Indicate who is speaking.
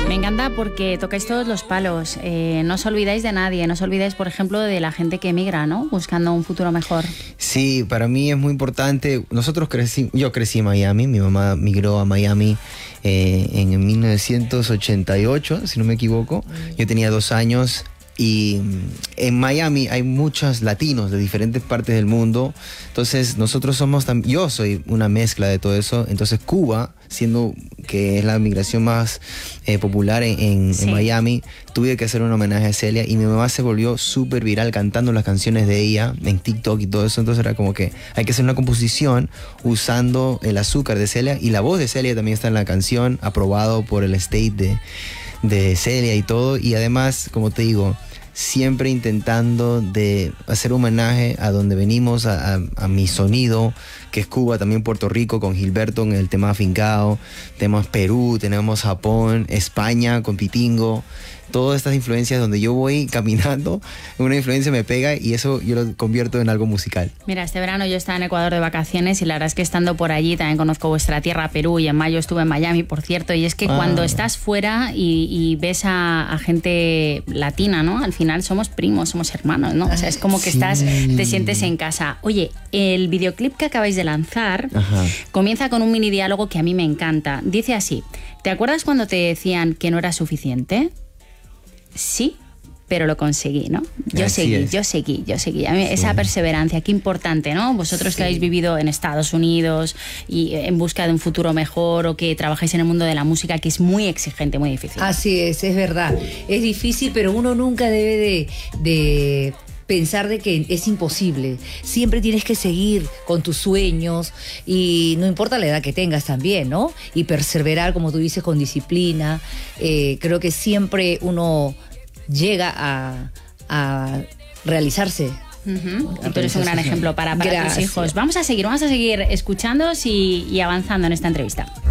Speaker 1: Me encanta porque tocáis todos los palos. No os olvidáis de nadie. No os olvidáis, por ejemplo, de la gente que emigra, ¿no? Buscando un futuro mejor.
Speaker 2: Sí, para mí es muy importante. Yo crecí en Miami. Mi mamá migró a Miami en 1988, si no me equivoco. Yo tenía 2 años. Y en Miami hay muchos latinos de diferentes partes del mundo. Entonces yo soy una mezcla de todo eso. Entonces Cuba, siendo que es la migración más popular en Miami, tuve que hacer un homenaje a Celia. Y mi mamá se volvió súper viral cantando las canciones de ella en TikTok y todo eso. Entonces era como que hay que hacer una composición usando el azúcar de Celia. Y la voz de Celia también está en la canción, aprobado por el state de Celia y todo. Y además, como te digo, siempre intentando de hacer homenaje a donde venimos, a mi sonido, que es Cuba, también Puerto Rico con Gilberto en el tema Afincao, tenemos Perú, tenemos Japón, España con Pitingo. Todas estas influencias donde yo voy caminando, una influencia me pega y eso yo lo convierto en algo musical.
Speaker 1: Mira, este verano yo estaba en Ecuador de vacaciones y la verdad es que estando por allí también conozco vuestra tierra, Perú, y en mayo estuve en Miami, por cierto, y es que cuando estás fuera y ves a gente latina, ¿no? Al final somos primos, somos hermanos, ¿no? O sea, es como que te sientes en casa. Oye, el videoclip que acabáis de lanzar comienza con un mini diálogo que a mí me encanta. Dice así: ¿te acuerdas cuando te decían que no era suficiente? Sí, pero lo conseguí, ¿no? Yo seguí. A mí esa perseverancia, qué importante, ¿no? Vosotros que habéis vivido en Estados Unidos y en busca de un futuro mejor, o que trabajáis en el mundo de la música, que es muy exigente, muy difícil.
Speaker 3: Así es verdad. Es difícil, pero uno nunca debe de pensar de que es imposible. Siempre tienes que seguir con tus sueños y no importa la edad que tengas también, ¿no? Y perseverar, como tú dices, con disciplina. Creo que siempre uno llega a realizarse.
Speaker 1: Y tú eres un gran ejemplo para tus hijos. Vamos a seguir escuchándoos y avanzando en esta entrevista.